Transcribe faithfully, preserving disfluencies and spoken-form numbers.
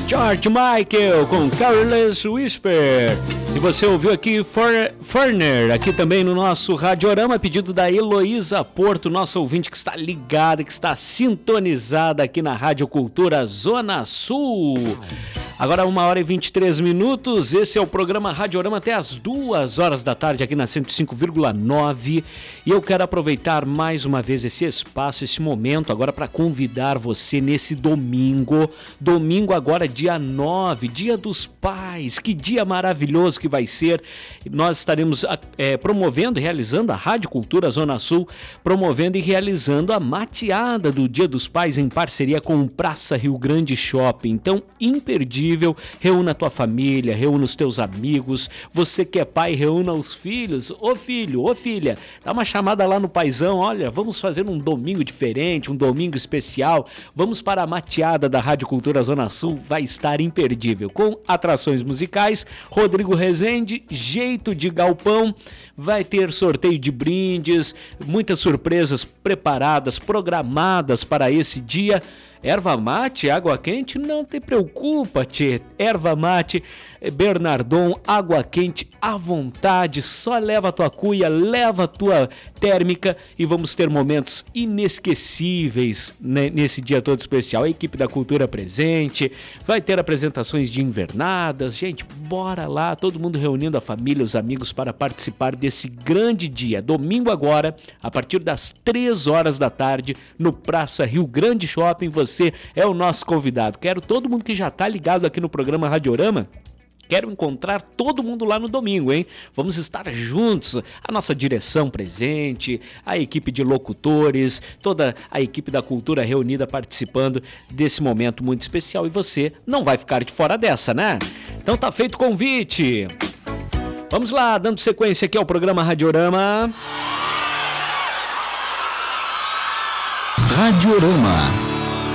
George Michael com Careless Whisper. E você ouviu aqui For, Foreigner, aqui também no nosso Radiorama, pedido da Heloísa Porto, nosso ouvinte que está ligada, que está sintonizada aqui na Rádio Cultura Zona Sul. Agora uma hora e vinte e três minutos, esse é o programa Radiorama até as duas horas da tarde aqui na cento e cinco vírgula nove. E eu quero aproveitar mais uma vez esse espaço, esse momento agora para convidar você nesse domingo, domingo agora dia nove, dia dos pais, que dia maravilhoso que vai ser. Nós estaremos é, promovendo, realizando a Rádio Cultura Zona Sul, promovendo e realizando a mateada do Dia dos Pais em parceria com o Praça Rio Grande Shopping. Então, imperdível. Reúna a tua família, reúna os teus amigos, você que é pai, reúna os filhos, ô filho, ô filha, dá uma chamada lá no paizão, olha, vamos fazer um domingo diferente, um domingo especial, vamos para a mateada da Rádio Cultura Zona Sul, vai estar imperdível, com atrações musicais, Rodrigo Rezende, jeito de galpão, vai ter sorteio de brindes, muitas surpresas preparadas, programadas para esse dia. Erva mate, água quente, não te preocupa, tchê. Erva mate, Bernardon, água quente à vontade, só leva a tua cuia, leva a tua térmica e vamos ter momentos inesquecíveis, né, nesse dia todo especial. A equipe da cultura presente, vai ter apresentações de invernadas, gente, bora lá, todo mundo reunindo a família, os amigos para participar desse grande dia. Domingo agora, a partir das três horas da tarde, no Praça Rio Grande Shopping, você é o nosso convidado. Quero todo mundo que já está ligado aqui no programa Radiorama. Quero encontrar todo mundo lá no domingo, hein? Vamos estar juntos, a nossa direção presente, a equipe de locutores, toda a equipe da cultura reunida participando desse momento muito especial. E você não vai ficar de fora dessa, né? Então tá feito o convite. Vamos lá, dando sequência aqui ao programa Radiorama. Radiorama.